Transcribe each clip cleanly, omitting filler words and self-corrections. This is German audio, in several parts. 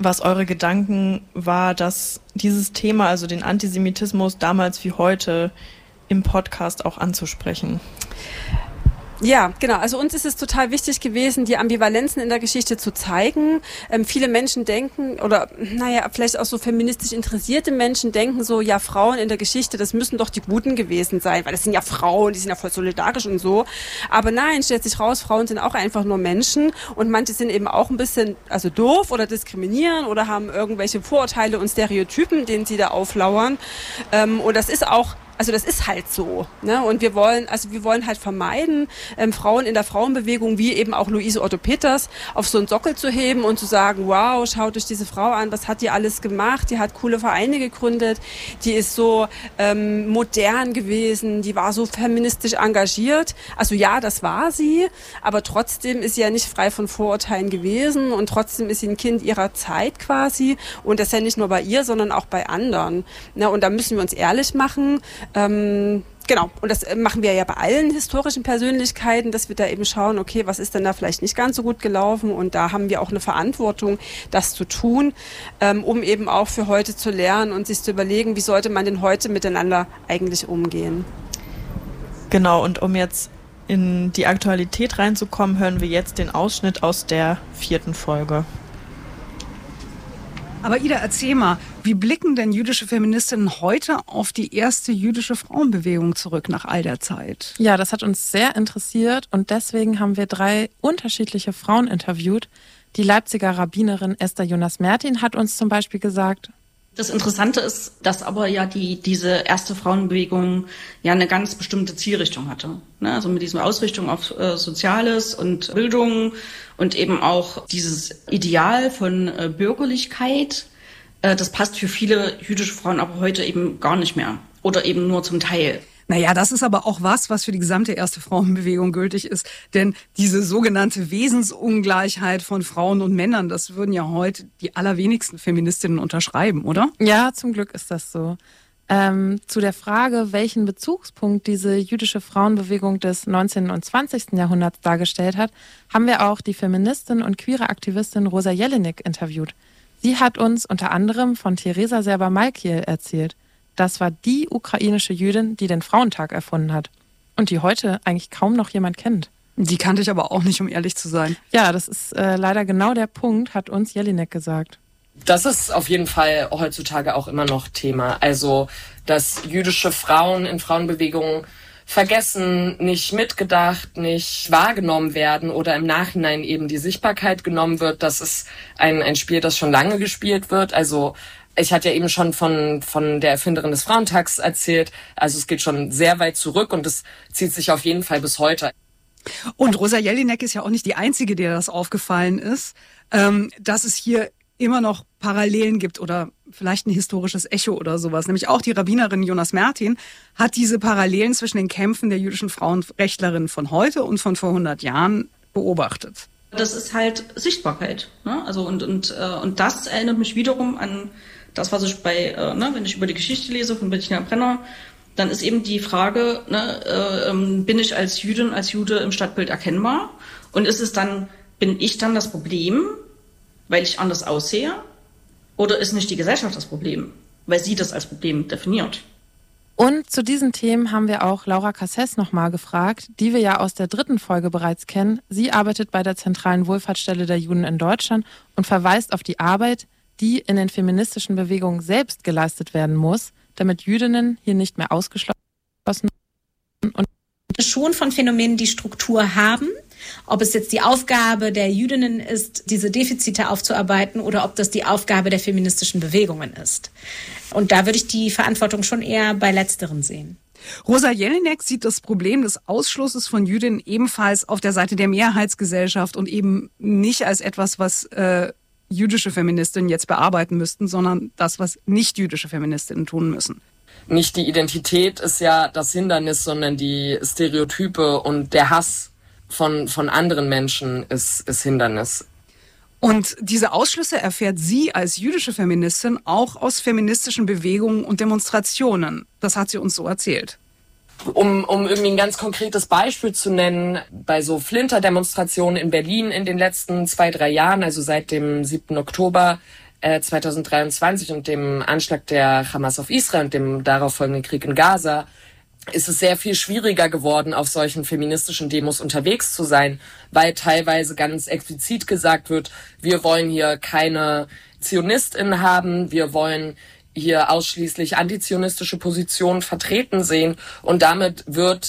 was eure Gedanken war, dass dieses Thema, also den Antisemitismus damals wie heute, im Podcast auch anzusprechen. Ja, genau. Also uns ist es total wichtig gewesen, die Ambivalenzen in der Geschichte zu zeigen. Viele Menschen denken, oder vielleicht auch so feministisch interessierte Menschen denken so, ja, Frauen in der Geschichte, das müssen doch die Guten gewesen sein, weil das sind ja Frauen, die sind ja voll solidarisch und so. Aber nein, stellt sich raus, Frauen sind auch einfach nur Menschen und manche sind eben auch ein bisschen doof oder diskriminieren oder haben irgendwelche Vorurteile und Stereotypen, denen sie da auflauern. Und das ist auch das ist halt so, ne? Und wir wollen halt vermeiden, Frauen in der Frauenbewegung, wie eben auch Luise Otto Peters, auf so einen Sockel zu heben und zu sagen, wow, schaut euch diese Frau an, was hat die alles gemacht? Die hat coole Vereine gegründet, die ist so modern gewesen, die war so feministisch engagiert. Also ja, das war sie, aber trotzdem ist sie ja nicht frei von Vorurteilen gewesen und trotzdem ist sie ein Kind ihrer Zeit quasi. Und das ist ja nicht nur bei ihr, sondern auch bei anderen. Ne? Und da müssen wir uns ehrlich machen. Genau, und das machen wir ja bei allen historischen Persönlichkeiten, dass wir da eben schauen, okay, was ist denn da vielleicht nicht ganz so gut gelaufen, und da haben wir auch eine Verantwortung, das zu tun, um eben auch für heute zu lernen und sich zu überlegen, wie sollte man denn heute miteinander eigentlich umgehen. Genau, und um jetzt in die Aktualität reinzukommen, hören wir jetzt den Ausschnitt aus der 4. Folge. Aber Ida, erzähl mal, wie blicken denn jüdische Feministinnen heute auf die erste jüdische Frauenbewegung zurück nach all der Zeit? Ja, das hat uns sehr interessiert und deswegen haben wir 3 unterschiedliche Frauen interviewt. Die Leipziger Rabbinerin Esther Jonas-Mertin hat uns zum Beispiel gesagt: Das Interessante ist, dass aber ja diese erste Frauenbewegung ja eine ganz bestimmte Zielrichtung hatte. Ne? Also mit dieser Ausrichtung auf Soziales und Bildung und eben auch dieses Ideal von Bürgerlichkeit. Das passt für viele jüdische Frauen aber heute eben gar nicht mehr oder eben nur zum Teil. Naja, das ist aber auch was für die gesamte erste Frauenbewegung gültig ist. Denn diese sogenannte Wesensungleichheit von Frauen und Männern, das würden ja heute die allerwenigsten Feministinnen unterschreiben, oder? Ja, zum Glück ist das so. Zu der Frage, welchen Bezugspunkt diese jüdische Frauenbewegung des 19. und 20. Jahrhunderts dargestellt hat, haben wir auch die Feministin und queere Aktivistin Rosa Jelinek interviewt. Sie hat uns unter anderem von Teresa Serber-Malkiel erzählt. Das war die ukrainische Jüdin, die den Frauentag erfunden hat und die heute eigentlich kaum noch jemand kennt. Die kannte ich aber auch nicht, um ehrlich zu sein. Ja, das ist leider genau der Punkt, hat uns Jelinek gesagt. Das ist auf jeden Fall heutzutage auch immer noch Thema. Also, dass jüdische Frauen in Frauenbewegungen vergessen, nicht mitgedacht, nicht wahrgenommen werden oder im Nachhinein eben die Sichtbarkeit genommen wird. Das ist ein Spiel, das schon lange gespielt wird. Also, ich hatte ja eben schon von der Erfinderin des Frauentags erzählt. Also, es geht schon sehr weit zurück und es zieht sich auf jeden Fall bis heute. Und Rosa Jelinek ist ja auch nicht die Einzige, der das aufgefallen ist, dass es hier immer noch Parallelen gibt oder vielleicht ein historisches Echo oder sowas. Nämlich auch die Rabbinerin Jonas-Mertin hat diese Parallelen zwischen den Kämpfen der jüdischen Frauenrechtlerinnen von heute und von vor 100 Jahren beobachtet. Das ist halt Sichtbarkeit, ne? Also und das erinnert mich wiederum an das, was ich wenn ich über die Geschichte lese von Bettina Brenner, dann ist eben die Frage, bin ich als Jüdin, als Jude im Stadtbild erkennbar? Und bin ich dann das Problem, weil ich anders aussehe? Oder ist nicht die Gesellschaft das Problem, weil sie das als Problem definiert? Und zu diesen Themen haben wir auch Laura Cassés nochmal gefragt, die wir ja aus der 3. Folge bereits kennen. Sie arbeitet bei der Zentralen Wohlfahrtsstelle der Juden in Deutschland und verweist auf die Arbeit, die in den feministischen Bewegungen selbst geleistet werden muss, damit Jüdinnen hier nicht mehr ausgeschlossen und schon von Phänomenen, die Struktur haben. Ob es jetzt die Aufgabe der Jüdinnen ist, diese Defizite aufzuarbeiten, oder ob das die Aufgabe der feministischen Bewegungen ist. Und da würde ich die Verantwortung schon eher bei Letzteren sehen. Rosa Jelinek sieht das Problem des Ausschlusses von Jüdinnen ebenfalls auf der Seite der Mehrheitsgesellschaft und eben nicht als etwas, was jüdische Feministinnen jetzt bearbeiten müssten, sondern das, was nicht-jüdische Feministinnen tun müssen. Nicht die Identität ist ja das Hindernis, sondern die Stereotype und der Hass von anderen Menschen ist Hindernis. Und diese Ausschlüsse erfährt sie als jüdische Feministin auch aus feministischen Bewegungen und Demonstrationen. Das hat sie uns so erzählt. Um irgendwie ein ganz konkretes Beispiel zu nennen, bei so Flinter-Demonstrationen in Berlin in den letzten 2-3 Jahren, also seit dem 7. Oktober, 2023 und dem Anschlag der Hamas auf Israel und dem darauf folgenden Krieg in Gaza ist es sehr viel schwieriger geworden, auf solchen feministischen Demos unterwegs zu sein, weil teilweise ganz explizit gesagt wird, wir wollen hier keine ZionistInnen haben, wir wollen hier ausschließlich antizionistische Positionen vertreten sehen und damit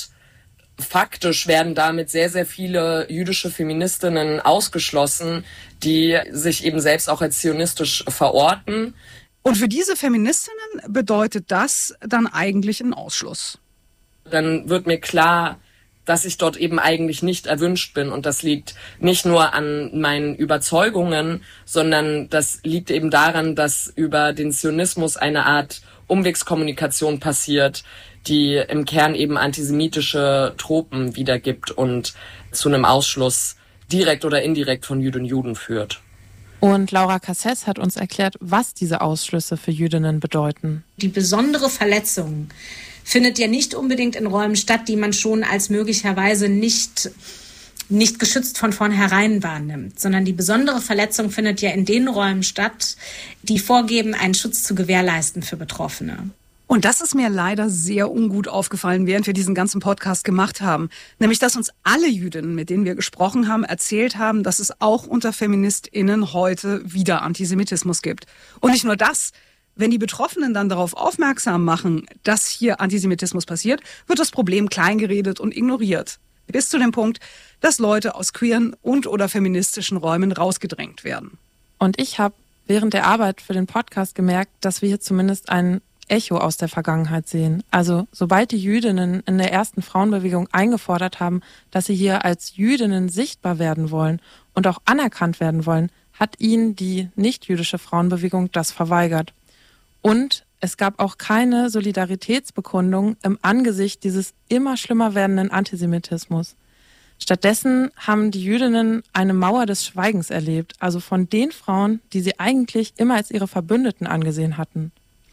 werden damit sehr, sehr viele jüdische Feministinnen ausgeschlossen, die sich eben selbst auch als zionistisch verorten. Und für diese Feministinnen bedeutet das dann eigentlich einen Ausschluss? Dann wird mir klar, dass ich dort eben eigentlich nicht erwünscht bin. Und das liegt nicht nur an meinen Überzeugungen, sondern das liegt eben daran, dass über den Zionismus eine Art Umwegskommunikation passiert, die im Kern eben antisemitische Tropen wiedergibt und zu einem Ausschluss direkt oder indirekt von Jüdinnen und Juden führt. Und Laura Cassès hat uns erklärt, was diese Ausschlüsse für Jüdinnen bedeuten. Die besondere Verletzung findet ja nicht unbedingt in Räumen statt, die man schon als möglicherweise nicht geschützt von vornherein wahrnimmt, sondern die besondere Verletzung findet ja in den Räumen statt, die vorgeben, einen Schutz zu gewährleisten für Betroffene. Und das ist mir leider sehr ungut aufgefallen, während wir diesen ganzen Podcast gemacht haben. Nämlich, dass uns alle Jüdinnen, mit denen wir gesprochen haben, erzählt haben, dass es auch unter FeministInnen heute wieder Antisemitismus gibt. Und nicht nur das. Wenn die Betroffenen dann darauf aufmerksam machen, dass hier Antisemitismus passiert, wird das Problem kleingeredet und ignoriert. Bis zu dem Punkt, dass Leute aus queeren und oder feministischen Räumen rausgedrängt werden. Und ich habe während der Arbeit für den Podcast gemerkt, dass wir hier zumindest ein Echo aus der Vergangenheit sehen. Also sobald die Jüdinnen in der ersten Frauenbewegung eingefordert haben, dass sie hier als Jüdinnen sichtbar werden wollen und auch anerkannt werden wollen, hat ihnen die nicht-jüdische Frauenbewegung das verweigert. Und es gab auch keine Solidaritätsbekundung im Angesicht dieses immer schlimmer werdenden Antisemitismus. Stattdessen haben die Jüdinnen eine Mauer des Schweigens erlebt, also von den Frauen, die sie eigentlich immer als ihre Verbündeten angesehen hatten.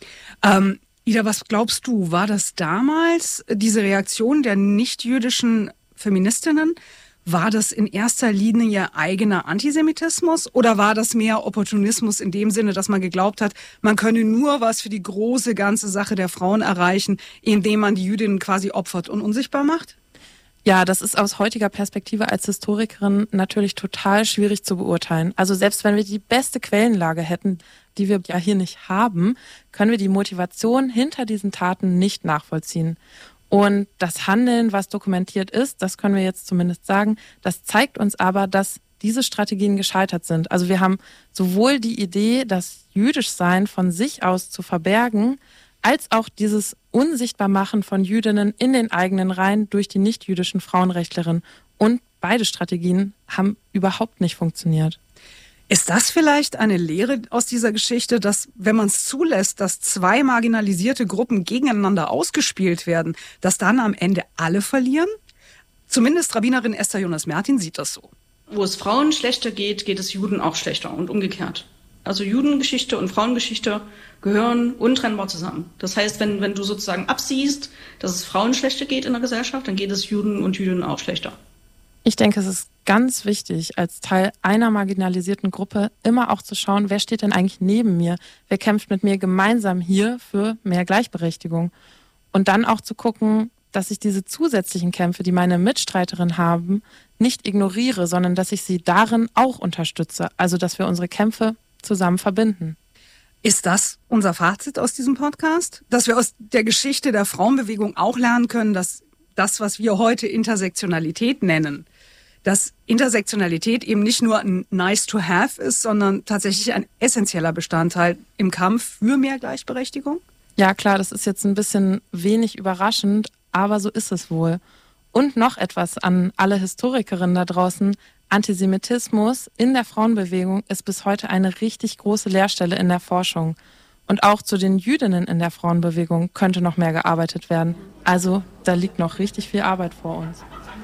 Ida, was glaubst du, war das damals, diese Reaktion der nicht-jüdischen Feministinnen? War das in erster Linie eigener Antisemitismus oder war das mehr Opportunismus in dem Sinne, dass man geglaubt hat, man könne nur was für die große ganze Sache der Frauen erreichen, indem man die Jüdinnen quasi opfert und unsichtbar macht? Ja, das ist aus heutiger Perspektive als Historikerin natürlich total schwierig zu beurteilen. Also selbst wenn wir die beste Quellenlage hätten, die wir ja hier nicht haben, können wir die Motivation hinter diesen Taten nicht nachvollziehen. Und das Handeln, was dokumentiert ist, das können wir jetzt zumindest sagen, das zeigt uns aber, dass diese Strategien gescheitert sind. Also wir haben sowohl die Idee, das Jüdischsein von sich aus zu verbergen, als auch dieses Unsichtbarmachen von Jüdinnen in den eigenen Reihen durch die nicht-jüdischen Frauenrechtlerinnen. Und beide Strategien haben überhaupt nicht funktioniert. Ist das vielleicht eine Lehre aus dieser Geschichte, dass, wenn man es zulässt, dass zwei marginalisierte Gruppen gegeneinander ausgespielt werden, dass dann am Ende alle verlieren? Zumindest Rabbinerin Esther Jonas-Mertin sieht das so. Wo es Frauen schlechter geht, geht es Juden auch schlechter und umgekehrt. Also Judengeschichte und Frauengeschichte gehören untrennbar zusammen. Das heißt, wenn du sozusagen absiehst, dass es Frauen schlechter geht in der Gesellschaft, dann geht es Juden und Jüdinnen auch schlechter. Ich denke, es ist ganz wichtig, als Teil einer marginalisierten Gruppe immer auch zu schauen, wer steht denn eigentlich neben mir? Wer kämpft mit mir gemeinsam hier für mehr Gleichberechtigung? Und dann auch zu gucken, dass ich diese zusätzlichen Kämpfe, die meine Mitstreiterinnen haben, nicht ignoriere, sondern dass ich sie darin auch unterstütze. Also, dass wir unsere Kämpfe zusammen verbinden. Ist das unser Fazit aus diesem Podcast? Dass wir aus der Geschichte der Frauenbewegung auch lernen können, dass das, was wir heute Intersektionalität nennen, dass Intersektionalität eben nicht nur ein Nice-to-have ist, sondern tatsächlich ein essentieller Bestandteil im Kampf für mehr Gleichberechtigung? Ja, klar, das ist jetzt ein bisschen wenig überraschend, aber so ist es wohl. Und noch etwas an alle Historikerinnen da draußen. Antisemitismus in der Frauenbewegung ist bis heute eine richtig große Leerstelle in der Forschung. Und auch zu den Jüdinnen in der Frauenbewegung könnte noch mehr gearbeitet werden. Also da liegt noch richtig viel Arbeit vor uns.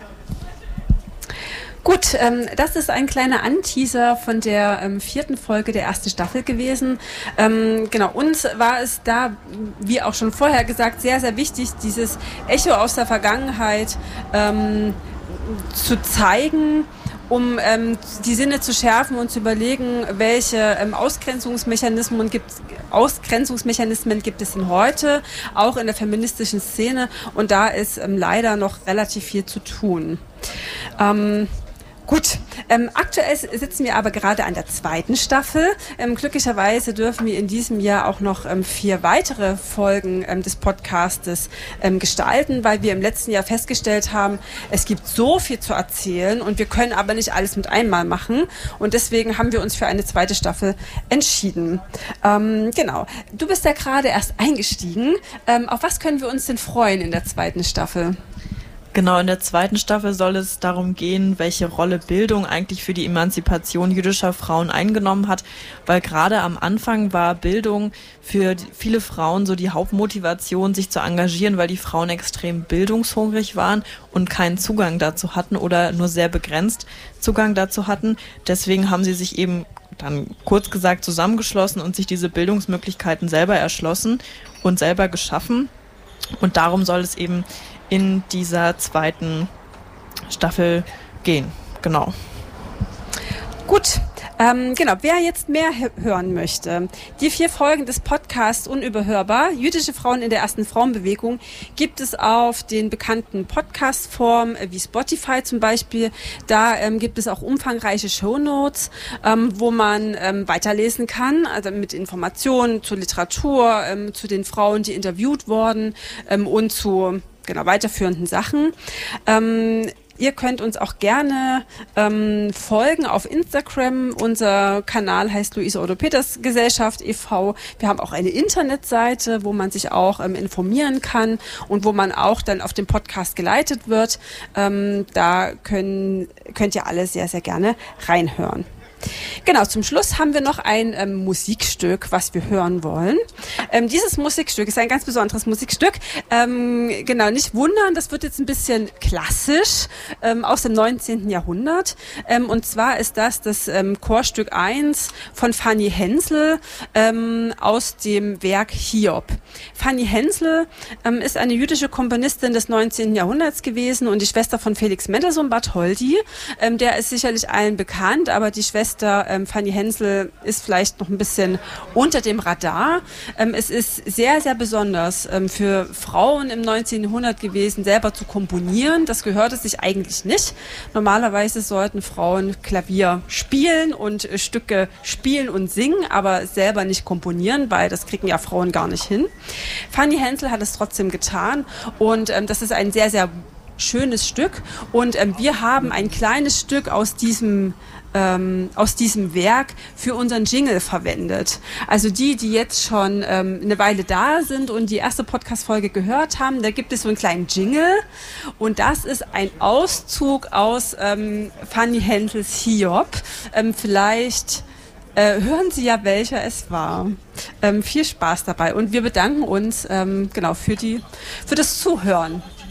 Gut, das ist ein kleiner Anteaser von der 4. Folge der 1. Staffel gewesen. Genau, uns war es da, wie auch schon vorher gesagt, sehr, sehr wichtig, dieses Echo aus der Vergangenheit zu zeigen um die Sinne zu schärfen und zu überlegen, welche Ausgrenzungsmechanismen gibt es denn heute, auch in der feministischen Szene. Und da ist leider noch relativ viel zu tun. Gut, aktuell sitzen wir aber gerade an der 2. Staffel. Glücklicherweise dürfen wir in diesem Jahr auch noch 4 weitere Folgen des Podcastes gestalten, weil wir im letzten Jahr festgestellt haben, es gibt so viel zu erzählen und wir können aber nicht alles mit einmal machen. Und deswegen haben wir uns für eine 2. Staffel entschieden. Genau, du bist ja gerade erst eingestiegen. Auf was können wir uns denn freuen in der 2. Staffel? Genau, in der 2. Staffel soll es darum gehen, welche Rolle Bildung eigentlich für die Emanzipation jüdischer Frauen eingenommen hat, weil gerade am Anfang war Bildung für viele Frauen so die Hauptmotivation, sich zu engagieren, weil die Frauen extrem bildungshungrig waren und keinen Zugang dazu hatten oder nur sehr begrenzt Zugang dazu hatten. Deswegen haben sie sich eben dann kurz gesagt zusammengeschlossen und sich diese Bildungsmöglichkeiten selber erschlossen und selber geschaffen. Und darum soll es eben in dieser 2. Staffel gehen. Genau. Gut. Genau, wer jetzt mehr hören möchte, die 4 Folgen des Podcasts Unüberhörbar, jüdische Frauen in der ersten Frauenbewegung, gibt es auf den bekannten Podcast-Formen wie Spotify zum Beispiel. Da gibt es auch umfangreiche Shownotes, wo man weiterlesen kann, also mit Informationen zur Literatur, zu den Frauen, die interviewt wurden und zu weiterführenden Sachen. Ihr könnt uns auch gerne folgen auf Instagram. Unser Kanal heißt Luise Otto Peters Gesellschaft e.V. Wir haben auch eine Internetseite, wo man sich auch informieren kann und wo man auch dann auf den Podcast geleitet wird. Da könnt ihr alle sehr, sehr gerne reinhören. Genau, zum Schluss haben wir noch ein Musikstück, was wir hören wollen. Dieses Musikstück ist ein ganz besonderes Musikstück. Genau, nicht wundern, das wird jetzt ein bisschen klassisch aus dem 19. Jahrhundert. Und zwar ist das Chorstück 1 von Fanny Hensel aus dem Werk Hiob. Fanny Hensel ist eine jüdische Komponistin des 19. Jahrhunderts gewesen und die Schwester von Felix Mendelssohn Bartholdy. Der ist sicherlich allen bekannt, aber die Schwester Fanny Hensel ist vielleicht noch ein bisschen unter dem Radar. Es ist sehr, sehr besonders für Frauen im 19. Jahrhundert gewesen, selber zu komponieren. Das gehörte sich eigentlich nicht. Normalerweise sollten Frauen Klavier spielen und Stücke spielen und singen, aber selber nicht komponieren, weil das kriegen ja Frauen gar nicht hin. Fanny Hensel hat es trotzdem getan und das ist ein sehr, sehr schönes Stück und wir haben ein kleines Stück aus diesem Werk für unseren Jingle verwendet. Also die jetzt schon eine Weile da sind und die erste Podcast-Folge gehört haben, da gibt es so einen kleinen Jingle und das ist ein Auszug aus Fanny Hensels Hiob. Vielleicht hören Sie ja, welcher es war. Viel Spaß dabei und wir bedanken uns für das Zuhören.